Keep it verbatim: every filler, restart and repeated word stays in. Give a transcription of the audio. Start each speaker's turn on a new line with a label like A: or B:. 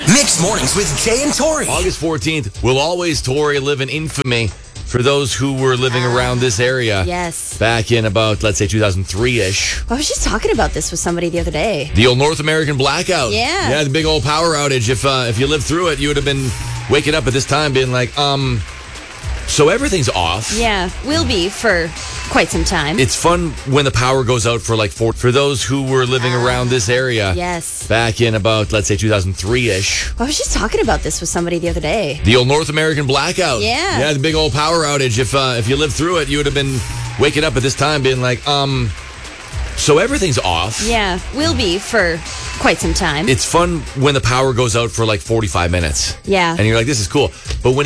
A: Mixed Mornings with Jay and Tori.
B: August fourteenth will always, Tori, live in infamy for those who were living
C: Ah,
B: around this area.
C: yes.
B: Back in about, let's say, two thousand three-ish.
C: I was just talking about this with somebody the other day.
B: The old North American blackout.
C: Yeah.
B: Yeah, the big old power outage. If uh, if you lived through it, you would have been waking up at this time being like, um, so everything's off.
C: Yeah, will be for quite some time.
B: It's fun when the power goes out for like four, for those who were living around this area.
C: yes.
B: Back in about, let's say, two thousand three-ish.
C: I was just talking about this with somebody the other day.
B: The old North American blackout.
C: Yeah.
B: Yeah, the big old power outage. If uh, if you lived through it, you would have been waking up at this time being like, um, so everything's off.
C: Yeah, will be for quite some time.
B: It's fun when the power goes out for like forty-five minutes.
C: Yeah.
B: And you're like, this is cool. But when